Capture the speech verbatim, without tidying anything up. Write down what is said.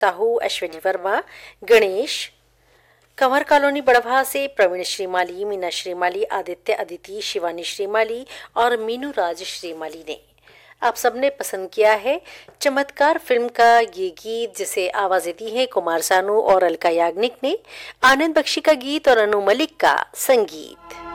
ताहू अश्विनी वर्मा, गणेश, कंवर कॉलोनी बड़भा से प्रवीण श्रीमाली, मीना श्रीमाली, आदित्य अदिति, शिवानी श्रीमाली और मीनू राज श्रीमाली ने आप सबने पसंद किया है चमत्कार फिल्म का ये गीत, जिसे आवाजें दी हैं कुमार सानू और अलका याग्निक ने। आनंद बख्शी का गीत और अनु मलिक का संगीत।